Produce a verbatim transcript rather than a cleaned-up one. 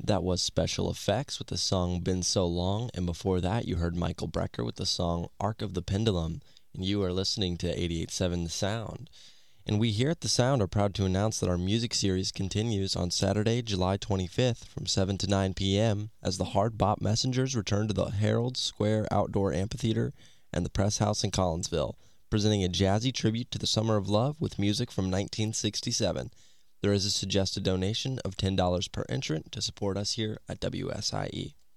That was Special Effects with the song Been So Long, and before that you heard Michael Brecker with the song Arc of the Pendulum, and you are listening to eighty-eight point seven The Sound. And we here at The Sound are proud to announce that our music series continues on Saturday, July twenty-fifth from seven to nine p.m. as the Hard Bop Messengers return to the Herald Square Outdoor Amphitheater and the Press House in Collinsville, presenting a jazzy tribute to the Summer of Love with music from nineteen sixty-seven. There is a suggested donation of ten dollars per entrant to support us here at W S I E.